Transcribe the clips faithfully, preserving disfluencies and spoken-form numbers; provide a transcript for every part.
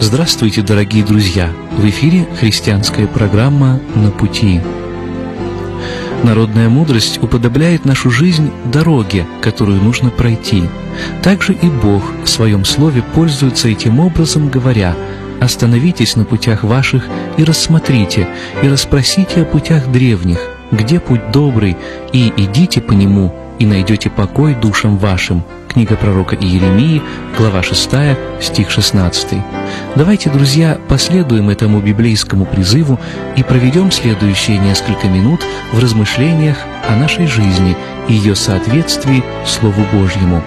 Здравствуйте, дорогие друзья! В эфире христианская программа «На пути». Народная мудрость уподобляет нашу жизнь дороге, которую нужно пройти. Также и Бог в Своем Слове пользуется этим образом, говоря: «Остановитесь на путях ваших и рассмотрите, и расспросите о путях древних, где путь добрый, и идите по нему, и найдете покой душам вашим». Книга пророка Иеремии, глава шестая, стих шестнадцатый. Давайте, друзья, последуем этому библейскому призыву и проведем следующие несколько минут в размышлениях о нашей жизни и ее соответствии Слову Божьему.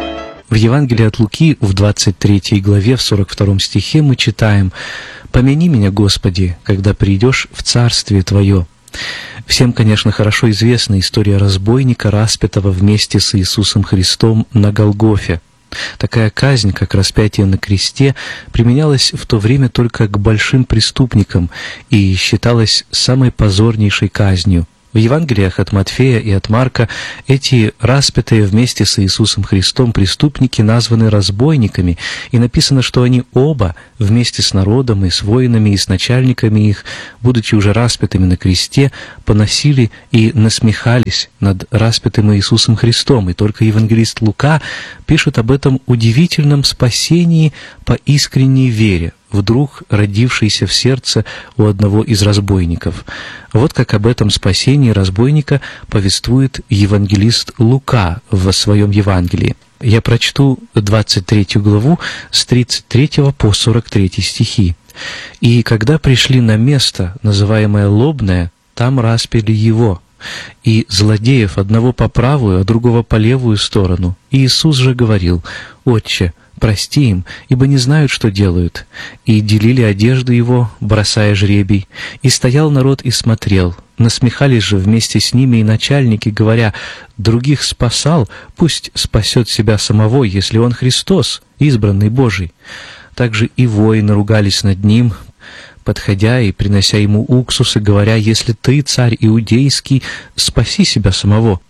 В Евангелии от Луки в двадцать третьей главе, в сорок втором стихе мы читаем: «Помяни меня, Господи, когда придешь в Царствие Твое». Всем, конечно, хорошо известна история разбойника, распятого вместе с Иисусом Христом на Голгофе. Такая казнь, как распятие на кресте, применялась в то время только к большим преступникам и считалась самой позорнейшей казнью. В Евангелиях от Матфея и от Марка эти распятые вместе с Иисусом Христом преступники названы разбойниками, и написано, что они оба вместе с народом и с воинами и с начальниками их, будучи уже распятыми на кресте, поносили и насмехались над распятым Иисусом Христом. И только евангелист Лука пишет об этом удивительном спасении по искренней вере, вдруг родившийся в сердце у одного из разбойников. Вот как об этом спасении разбойника повествует евангелист Лука в своем Евангелии. Я прочту двадцать третью главу с тридцать третьего по сорок третий стихи. «И когда пришли на место, называемое Лобное, там распяли его, и злодеев одного по правую, а другого по левую сторону. И Иисус же говорил: Отче, прости им, ибо не знают, что делают. И делили одежды его, бросая жребий. И стоял народ и смотрел. Насмехались же вместе с ними и начальники, говоря: других спасал, пусть спасет себя самого, если он Христос, избранный Божий. Также и воины ругались над ним, подходя и принося ему уксус, и говоря: если ты, царь иудейский, спаси себя самого».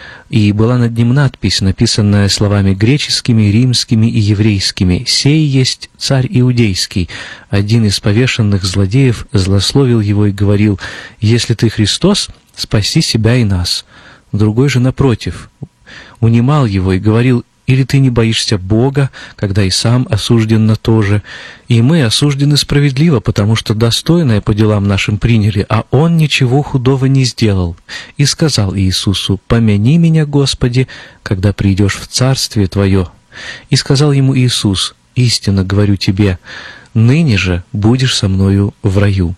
И была над ним надпись, написанная словами греческими, римскими и еврейскими: «Сей есть царь иудейский». Один из повешенных злодеев злословил его и говорил: «Если ты Христос, спаси себя и нас». Другой же, напротив, унимал его и говорил: «Или ты не боишься Бога, когда и сам осужден на то же? И мы осуждены справедливо, потому что достойное по делам нашим приняли, а он ничего худого не сделал». И сказал Иисусу: «Помяни меня, Господи, когда придешь в Царствие Твое». И сказал ему Иисус: «Истинно говорю тебе, ныне же будешь со мною в раю».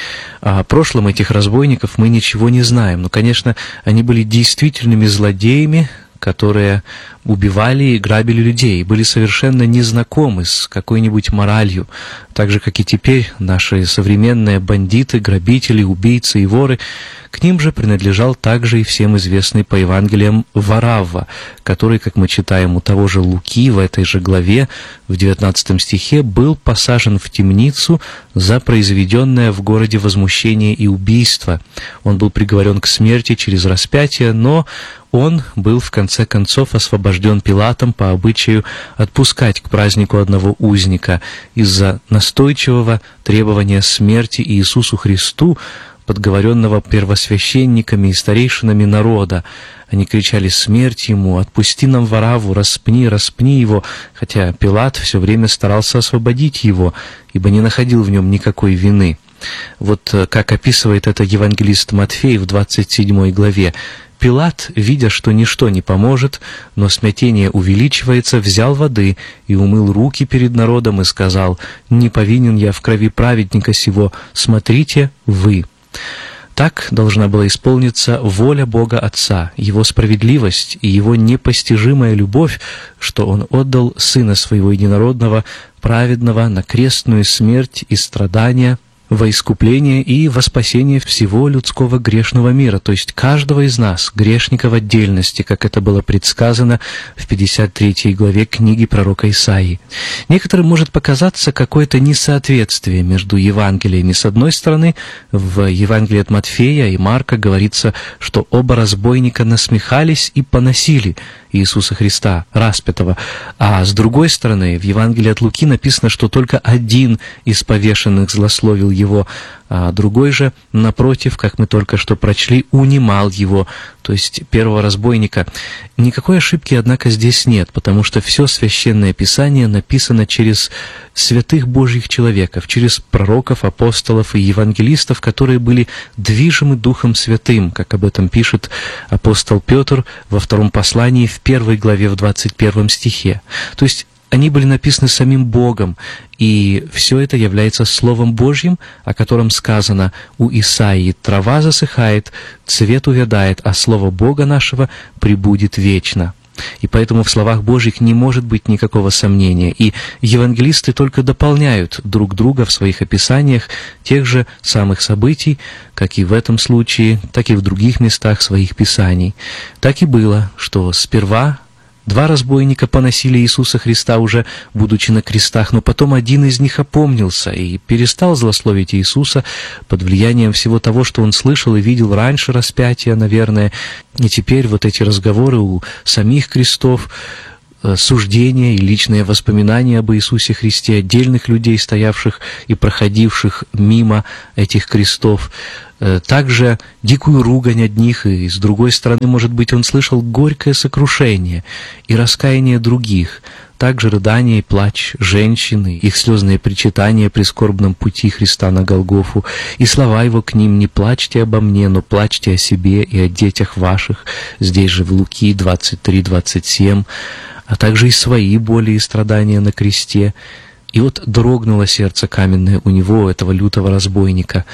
О прошлом этих разбойников мы ничего не знаем, но, конечно, они были действительными злодеями, которые убивали и грабили людей, и были совершенно незнакомы с какой-нибудь моралью, так же, как и теперь наши современные бандиты, грабители, убийцы и воры. К ним же принадлежал также и всем известный по Евангелиям Варавва, который, как мы читаем у того же Луки в этой же главе, в девятнадцатом стихе, был посажен в темницу за произведенное в городе возмущение и убийство. Он был приговорен к смерти через распятие, но он был в конце концов освобожден Пилатом по обычаю отпускать к празднику одного узника из-за настойчивого требования смерти Иисусу Христу, подговоренного первосвященниками и старейшинами народа. Они кричали: «Смерть ему! Отпусти нам Варавву! Распни, распни его!» Хотя Пилат все время старался освободить его, ибо не находил в нем никакой вины. Вот как описывает это евангелист Матфей в двадцать седьмой главе. «Пилат, видя, что ничто не поможет, но смятение увеличивается, взял воды и умыл руки перед народом и сказал: не повинен я в крови праведника сего, смотрите вы». Так должна была исполниться воля Бога Отца, Его справедливость и Его непостижимая любовь, что Он отдал Сына Своего Единородного, праведного, на крестную смерть и страдания, во искупление и во спасение всего людского грешного мира, то есть каждого из нас, грешника в отдельности, как это было предсказано в пятьдесят третьей главе книги пророка Исаии. Некоторым может показаться какое-то несоответствие между Евангелиями. С одной стороны, в Евангелии от Матфея и Марка говорится, что оба разбойника насмехались и поносили Иисуса Христа, распятого. А с другой стороны, в Евангелии от Луки написано, что только один из повешенных злословил его, а другой же, напротив, как мы только что прочли, унимал его, то есть первого разбойника. Никакой ошибки, однако, здесь нет, потому что все Священное Писание написано через святых Божьих человеков, через пророков, апостолов и евангелистов, которые были движимы Духом Святым, как об этом пишет апостол Петр во втором послании в первой главе в двадцать первом стихе. То есть они были написаны самим Богом, и все это является Словом Божьим, о котором сказано у Исаии: «Трава засыхает, цвет увядает, а Слово Бога нашего пребудет вечно». И поэтому в словах Божьих не может быть никакого сомнения, и евангелисты только дополняют друг друга в своих описаниях тех же самых событий, как и в этом случае, так и в других местах своих писаний. Так и было, что сперва два разбойника поносили Иисуса Христа, уже будучи на крестах, но потом один из них опомнился и перестал злословить Иисуса под влиянием всего того, что он слышал и видел раньше распятия, наверное. И теперь вот эти разговоры у самих крестов, суждения и личные воспоминания об Иисусе Христе отдельных людей, стоявших и проходивших мимо этих крестов, также дикую ругань одних, и с другой стороны, может быть, он слышал горькое сокрушение и раскаяние других, также рыдание и плач женщины, их слезные причитания при скорбном пути Христа на Голгофу, и слова его к ним: «Не плачьте обо мне, но плачьте о себе и о детях ваших», здесь же в Луки двадцать три двадцать семь, а также и свои боли и страдания на кресте. И вот дрогнуло сердце каменное у него, этого лютого разбойника.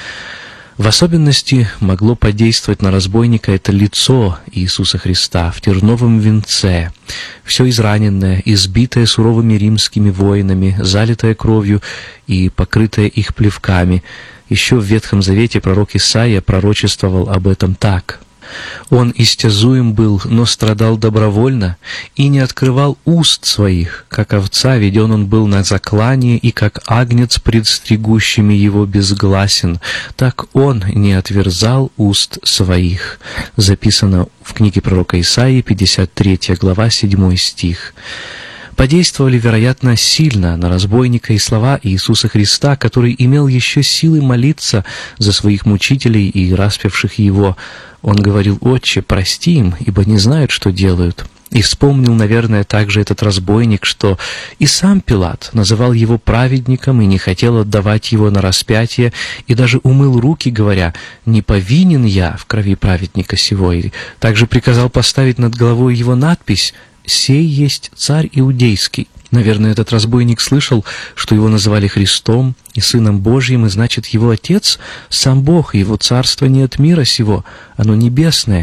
В особенности могло подействовать на разбойника это лицо Иисуса Христа в терновом венце, все израненное, избитое суровыми римскими воинами, залитое кровью и покрытое их плевками. Еще в Ветхом Завете пророк Исаия пророчествовал об этом так: «Он истязуем был, но страдал добровольно, и не открывал уст своих, как овца веден он был на заклание, и как агнец пред стригущими его безгласен, так он не отверзал уст своих». Записано в книге пророка Исаии, пятьдесят третья глава, седьмой стих. Подействовали, вероятно, сильно на разбойника и слова Иисуса Христа, который имел еще силы молиться за своих мучителей и распявших его. Он говорил: «Отче, прости им, ибо не знают, что делают». И вспомнил, наверное, также этот разбойник, что и сам Пилат называл его праведником и не хотел отдавать его на распятие, и даже умыл руки, говоря: «Не повинен я в крови праведника сего». И также приказал поставить над головой его надпись: «Сей есть царь иудейский». Наверное, этот разбойник слышал, что его называли Христом и Сыном Божьим, и значит, его Отец — сам Бог, и его царство не от мира сего, оно небесное,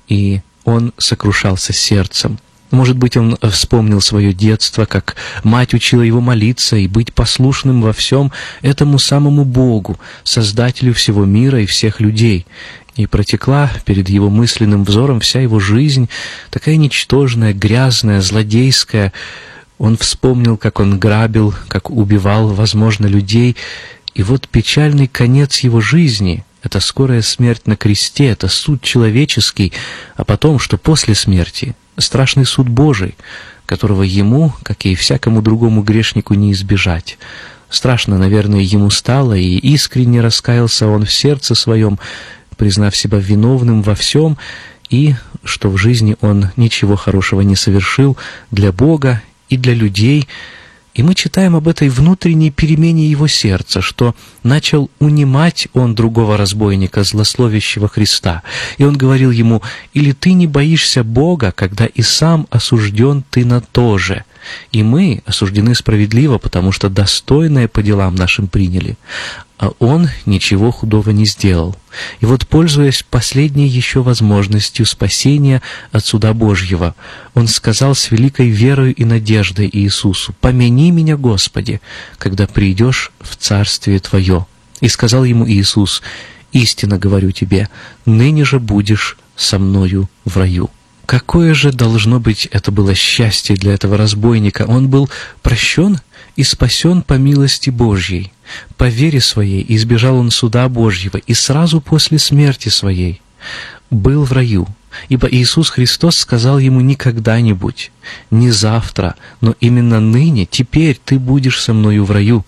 и он сокрушался сердцем. Может быть, он вспомнил свое детство, как мать учила его молиться и быть послушным во всем этому самому Богу, Создателю всего мира и всех людей. И протекла перед его мысленным взором вся его жизнь, такая ничтожная, грязная, злодейская. Он вспомнил, как он грабил, как убивал, возможно, людей. И вот печальный конец его жизни — это скорая смерть на кресте, это суд человеческий, а потом, что после смерти — страшный суд Божий, которого ему, как и всякому другому грешнику, не избежать. Страшно, наверное, ему стало, и искренне раскаялся он в сердце своем, признав себя виновным во всем, и что в жизни он ничего хорошего не совершил для Бога и для людей. И мы читаем об этой внутренней перемене его сердца, что начал унимать он другого разбойника, злословящего Христа. И он говорил ему: «Или ты не боишься Бога, когда и сам осужден ты на то же?» И мы осуждены справедливо, потому что достойное по делам нашим приняли, а он ничего худого не сделал. И вот, пользуясь последней еще возможностью спасения от суда Божьего, он сказал с великой верою и надеждой Иисусу: «Помяни меня, Господи, когда придешь в Царствие Твое». И сказал ему Иисус: «Истинно говорю тебе, ныне же будешь со мною в раю». Какое же должно быть это было счастье для этого разбойника! Он был прощен и спасен по милости Божьей. По вере своей избежал он суда Божьего, и сразу после смерти своей был в раю, ибо Иисус Христос сказал ему не когда-нибудь, не завтра, но именно ныне, теперь ты будешь со мною в раю.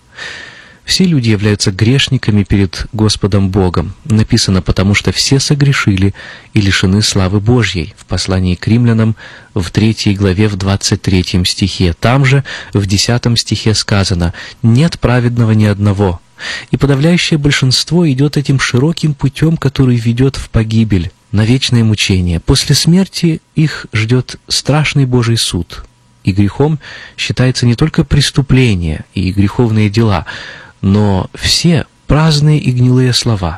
Все люди являются грешниками перед Господом Богом. Написано, потому что все согрешили и лишены славы Божьей. В послании к римлянам в третьей главе в двадцать третьем стихе. Там же в десятом стихе сказано: «Нет праведного ни одного». И подавляющее большинство идет этим широким путем, который ведет в погибель, на вечное мучение. После смерти их ждет страшный Божий суд. И грехом считается не только преступление и греховные дела, но все праздные и гнилые слова,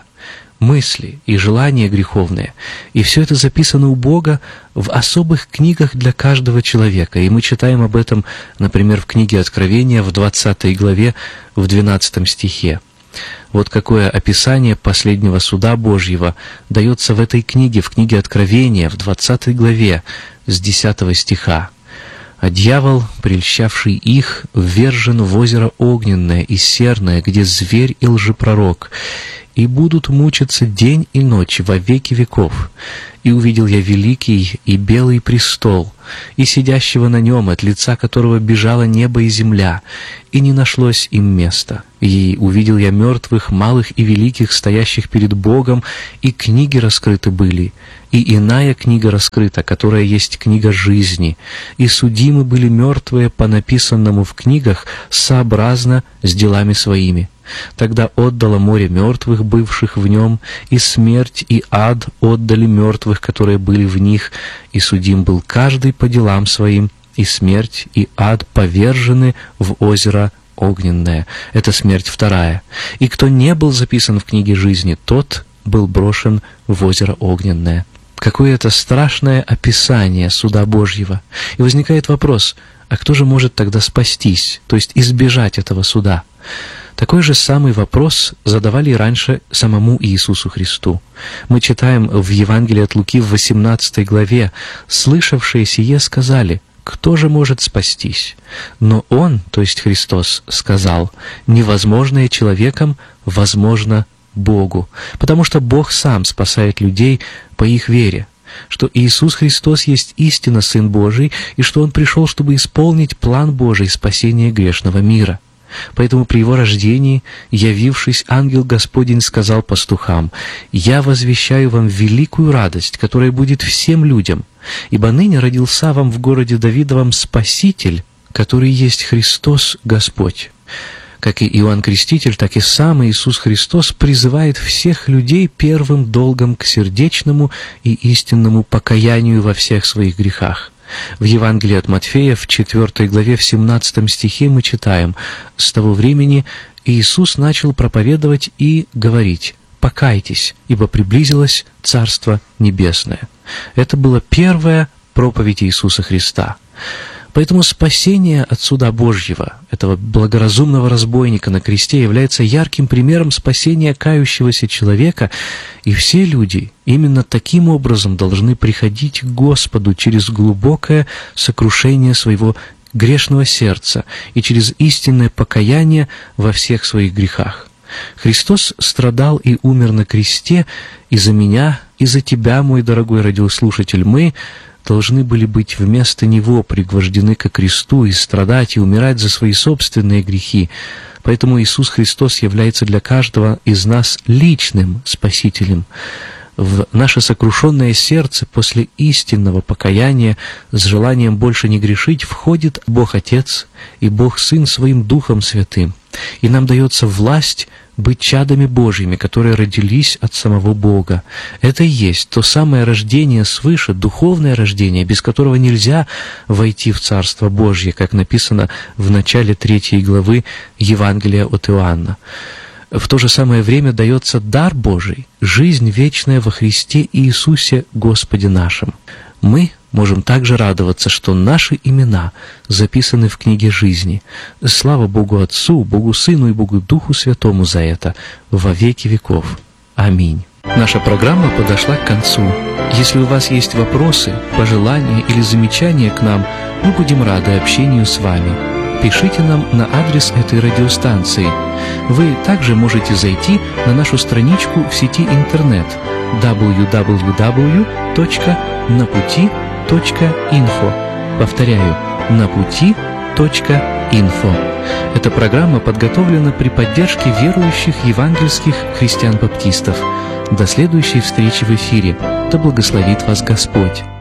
мысли и желания греховные. И все это записано у Бога в особых книгах для каждого человека. И мы читаем об этом, например, в книге Откровения в двадцатой главе в двенадцатом стихе. Вот какое описание последнего суда Божьего дается в этой книге, в книге Откровения, в двадцатой главе, с десятого стиха. «А дьявол, прельщавший их, ввержен в озеро огненное и серное, где зверь и лжепророк, и будут мучиться день и ночь во веки веков. И увидел я великий и белый престол, и сидящего на нем, от лица которого бежало небо и земля, и не нашлось им места. И увидел я мертвых, малых и великих, стоящих перед Богом, и книги раскрыты были, и иная книга раскрыта, которая есть книга жизни, и судимы были мертвые по написанному в книгах сообразно с делами своими. Тогда отдало море мертвых, бывших в нем, и смерть, и ад отдали мертвых, которые были в них, и судим был каждый по делам своим, и смерть, и ад повержены в озеро огненное». Это смерть вторая. «И кто не был записан в книге жизни, тот был брошен в озеро огненное». Какое это страшное описание суда Божьего. И возникает вопрос, а кто же может тогда спастись, то есть избежать этого суда? Такой же самый вопрос задавали раньше самому Иисусу Христу. Мы читаем в Евангелии от Луки в восемнадцатой главе: «Слышавшие сие сказали: кто же может спастись? Но Он, то есть Христос, сказал: невозможное человеком возможно Богу, потому что Бог сам спасает людей по их вере, что Иисус Христос есть истинно Сын Божий, и что Он пришел, чтобы исполнить план Божий спасения грешного мира. Поэтому при Его рождении, явившись, ангел Господень сказал пастухам: «Я возвещаю вам великую радость, которая будет всем людям, ибо ныне родился вам в городе Давидовом Спаситель, который есть Христос Господь». Как и Иоанн Креститель, так и сам Иисус Христос призывает всех людей первым долгом к сердечному и истинному покаянию во всех своих грехах. В Евангелии от Матфея в четвёртой главе в семнадцатом стихе мы читаем: «С того времени Иисус начал проповедовать и говорить: покайтесь, ибо приблизилось Царство Небесное». Это была первая проповедь Иисуса Христа. Поэтому спасение от суда Божьего, этого благоразумного разбойника на кресте, является ярким примером спасения кающегося человека, и все люди именно таким образом должны приходить к Господу через глубокое сокрушение своего грешного сердца и через истинное покаяние во всех своих грехах. Христос страдал и умер на кресте, и за меня, и за тебя, мой дорогой радиослушатель. Мы должны были быть вместо Него пригвождены ко кресту и страдать и умирать за свои собственные грехи. Поэтому Иисус Христос является для каждого из нас личным Спасителем. В наше сокрушенное сердце после истинного покаяния с желанием больше не грешить входит Бог Отец и Бог Сын Своим Духом Святым. И нам дается власть быть чадами Божьими, которые родились от самого Бога. Это и есть то самое рождение свыше, духовное рождение, без которого нельзя войти в Царство Божье, как написано в начале третьей главы Евангелия от Иоанна. В то же самое время дается дар Божий, жизнь вечная во Христе Иисусе Господе нашим. Мы можем также радоваться, что наши имена записаны в книге жизни. Слава Богу Отцу, Богу Сыну и Богу Духу Святому за это во веки веков. Аминь. Наша программа подошла к концу. Если у вас есть вопросы, пожелания или замечания к нам, мы будем рады общению с вами. пишите нам на адрес этой радиостанции. Вы также можете зайти на нашу страничку в сети интернет дабл ю дабл ю дабл ю точка на пути точка инфо. Повторяю, на пути точка инфо. Эта программа подготовлена при поддержке верующих евангельских христиан-баптистов. До следующей встречи в эфире. Да благословит вас Господь!